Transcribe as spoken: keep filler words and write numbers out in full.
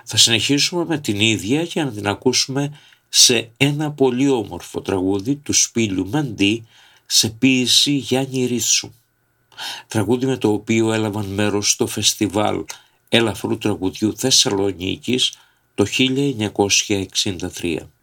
Θα συνεχίσουμε με την ίδια για να την ακούσουμε σε ένα πολύ όμορφο τραγούδι του Σπύλου Μαντή σε ποίηση Γιάννη Ρίτσου. Τραγούδι με το οποίο έλαβαν μέρος στο φεστιβάλ ελαφρού τραγουδιού Θεσσαλονίκης το χίλια εννιακόσια εξήντα τρία.